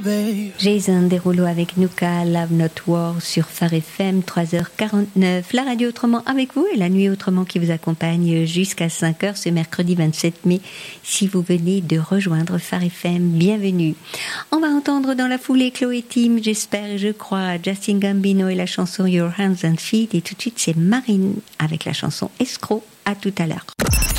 Jason Derulo avec Nuka, Love Not War sur Phare FM, 3h49. La radio autrement avec vous et la nuit autrement qui vous accompagne jusqu'à 5h ce mercredi 27 mai. Si vous venez de rejoindre Phare FM, bienvenue. On va entendre dans la foulée Chloé Tim, j'espère et je crois, Justin Gambino et la chanson Your Hands and Feet. Et tout de suite, c'est Marine avec la chanson Escroc. À tout à l'heure.